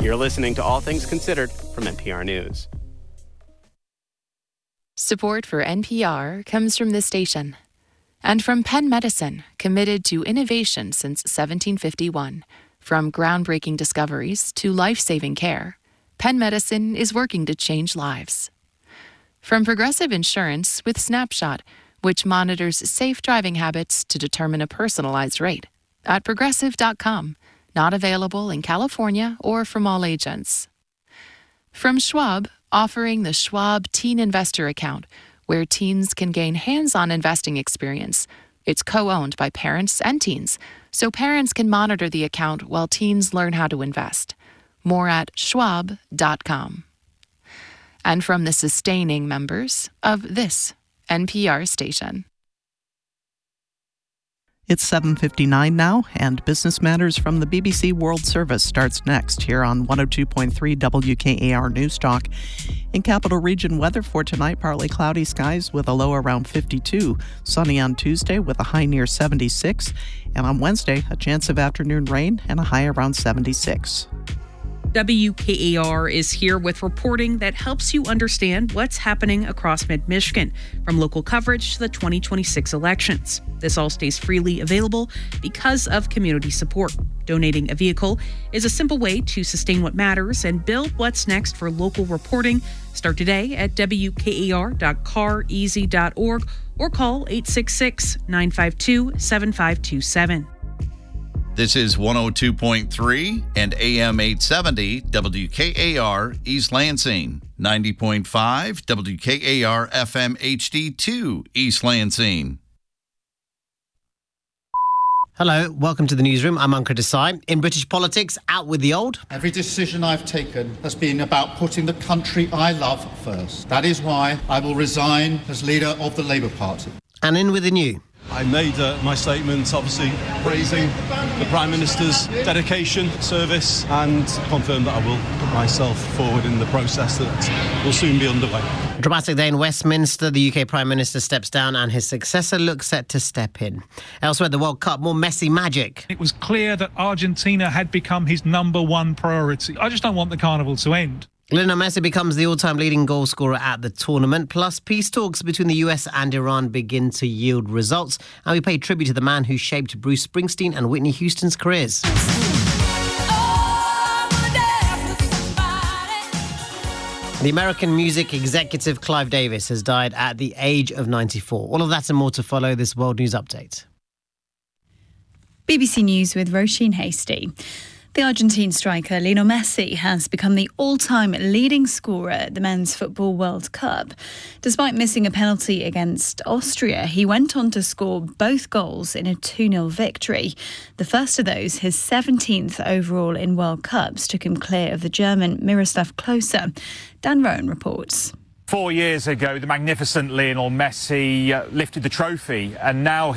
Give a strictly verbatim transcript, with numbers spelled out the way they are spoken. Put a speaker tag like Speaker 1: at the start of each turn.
Speaker 1: You're listening to All Things Considered from N P R News.
Speaker 2: Support for N P R comes from this station and from Penn Medicine, committed to innovation since seventeen fifty-one. From groundbreaking discoveries to life-saving care, Penn Medicine is working to change lives. From Progressive Insurance with Snapshot, which monitors safe driving habits to determine a personalized rate. At progressive dot com, not available in California or from all agents. From Schwab, offering the Schwab Teen Investor Account, where teens can gain hands-on investing experience. It's co-owned by parents and teens, so parents can monitor the account while teens learn how to invest. More at schwab dot com. And from the sustaining members of this N P R station.
Speaker 3: It's seven fifty-nine now, and Business Matters from the B B C World Service starts next here on one oh two point three W K A R News Talk. In Capital Region weather for tonight, partly cloudy skies with a low around fifty-two. Sunny on Tuesday with a high near seventy-six. And on Wednesday, a chance of afternoon rain and a high around seventy-six.
Speaker 4: W K A R is here with reporting that helps you understand what's happening across mid-Michigan, from local coverage to the twenty twenty-six elections. This all stays freely available because of community support. Donating a vehicle is a simple way to sustain what matters and build what's next for local reporting. Start today at W K A R dot car easy dot org or call eight six six, nine five two, seven five two seven.
Speaker 5: This is one oh two point three and A M eight seventy W K A R East Lansing, ninety point five W K A R F M H D two East Lansing.
Speaker 6: Hello, welcome to the newsroom. I'm Ankur Desai. In British politics, out with the old.
Speaker 7: Every decision I've taken has been about putting the country I love first. That is why I will resign as leader of the Labour Party.
Speaker 6: And in with the new.
Speaker 8: I made uh, my statement, obviously praising the Prime Minister's dedication, service, and confirmed that I will put myself forward in the process that will soon be underway.
Speaker 6: Dramatic day in Westminster. The U K Prime Minister steps down and his successor looks set to step in. Elsewhere, the World Cup, more Messi magic.
Speaker 9: It was clear that Argentina had become his number one priority. I just don't want the carnival to end.
Speaker 6: Lionel Messi becomes the all-time leading goal scorer at the tournament. Plus, peace talks between the U S and Iran begin to yield results. And we pay tribute to the man who shaped Bruce Springsteen and Whitney Houston's careers. The American music executive Clive Davis has died at the age of ninety-four. All of that and more to follow this World News Update.
Speaker 10: B B C News with Roisin Hasty. The Argentine striker Lionel Messi has become the all-time leading scorer at the Men's Football World Cup. Despite missing a penalty against Austria, he went on to score both goals in a two nil victory. The first of those, his seventeenth overall in World Cups, took him clear of the German Miroslav Klose. Dan Rowan reports.
Speaker 11: Four years ago, the magnificent Lionel Messi uh, lifted the trophy, and now he